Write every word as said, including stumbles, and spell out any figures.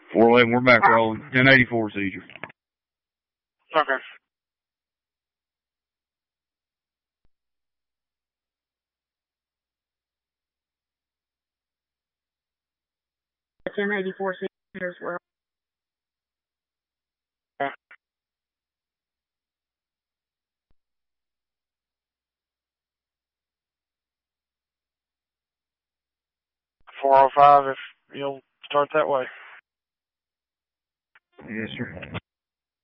four eleven, we're back rolling. ten eighty-four seizure. Okay. ten eighty-four seizure as well. Okay. four oh five if you'll start that way. Yes, sir.